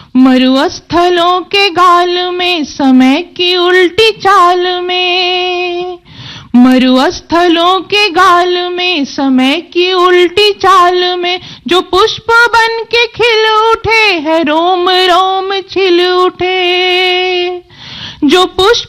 मरुस्थलों के गाल में समय की उल्टी चाल में, मरुस्थलों के गाल में समय की उल्टी चाल में, जो पुष्प बन के खिल उठे है रोम रोम छिल उठे, जो पुष्प